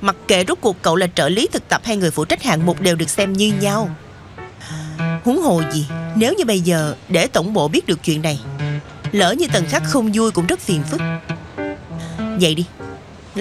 Mặc kệ rốt cuộc cậu là trợ lý thực tập hay người phụ trách hạng mục đều được xem như nhau. Huống hồ gì, nếu như bây giờ để tổng bộ biết được chuyện này, lỡ như Tần Khắc không vui cũng rất phiền phức. Vậy đi,